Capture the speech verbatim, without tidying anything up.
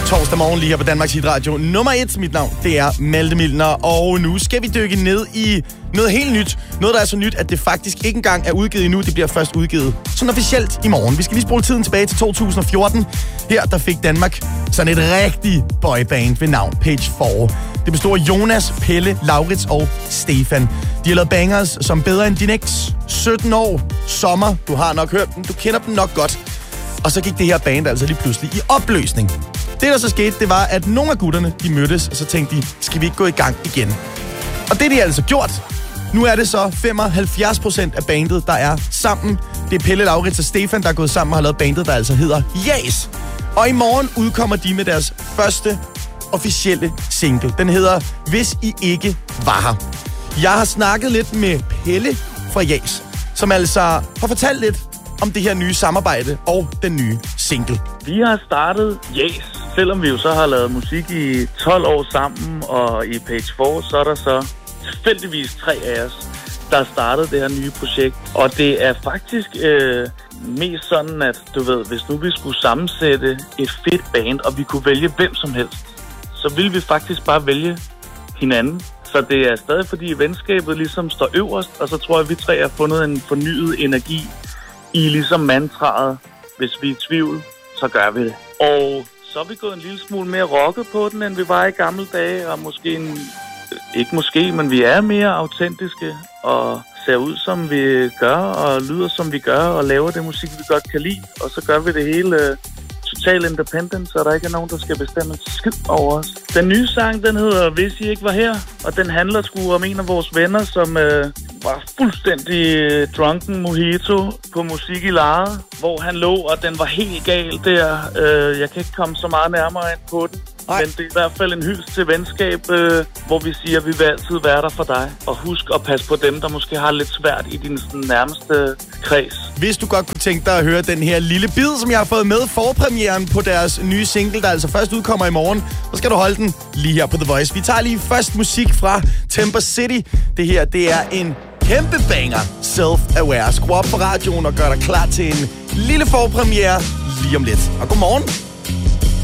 Torsdag morgen lige her på Danmarks Hitradio. Nummer et, mit navn, det er Malte Milner. Og nu skal vi dykke ned i noget helt nyt. Noget, der er så nyt, at det faktisk ikke engang er udgivet endnu. Det bliver først udgivet sådan officielt i morgen. Vi skal lige spole tiden tilbage til to tusind og fjorten. Her der fik Danmark sådan et rigtig boyband ved navn Page fire. Det bestod af Jonas, Pelle, Laurits og Stefan. De har lavet bangers som Bedre end din eks, sytten år, Sommer. Du har nok hørt dem, du kender dem nok godt. Og så gik det her band altså lige pludselig i opløsning. Det, der så skete, det var, at nogle af gutterne, de mødtes, og så tænkte de, skal vi ikke gå i gang igen? Og det er de altså gjort. Nu er det så femoghalvfjerds procent af bandet, der er sammen. Det er Pelle, Laurits og Stefan, der er gået sammen og har lavet bandet, der altså hedder Jas. Og i morgen udkommer de med deres første officielle single. Den hedder Hvis I ikke var her. Jeg har snakket lidt med Pelle fra Jas, som altså har fortalt lidt om det her nye samarbejde og den nye single. Vi har startet Jas, selvom vi jo så har lavet musik i tolv år sammen, og i Page fire, så er der så tilfældigvis tre af os, der har startet det her nye projekt. Og det er faktisk øh, mest sådan, at du ved, hvis nu vi skulle sammensætte et fedt band, og vi kunne vælge hvem som helst, så ville vi faktisk bare vælge hinanden. Så det er stadig fordi venskabet ligesom står øverst, og så tror jeg, at vi tre har fundet en fornyet energi i ligesom mantraet. Hvis vi er i tvivl, så gør vi det. Og så er vi gået en lille smule mere rocket på den, end vi var i gamle dage, og måske en, ikke måske, men vi er mere autentiske og ser ud som vi gør, og lyder som vi gør, og laver det musik, vi godt kan lide, og så gør vi det hele uh, total independent, så der ikke er nogen, der skal bestemme en skid over os. Den nye sang, den hedder Hvis I ikke var her, og den handler sgu om en af vores venner, som uh, var fuldstændig drunken mojito på musik i Lara, hvor han lå, og den var helt gal der. Uh, jeg kan ikke komme så meget nærmere ind på den. Men det er i hvert fald en hyldest til venskab, øh, hvor vi siger, at vi vil altid være der for dig. Og husk at passe på dem, der måske har lidt svært i din sådan, nærmeste kreds. Hvis du godt kunne tænke dig at høre den her lille bid, som jeg har fået med forpremieren på deres nye single, der altså først udkommer i morgen, så skal du holde den lige her på The Voice. Vi tager lige først musik fra Temper City. Det her, det er en kæmpe banger. Self-Aware. Skru op på radioen og gør dig klar til en lille forpremiere lige om lidt. Og godmorgen.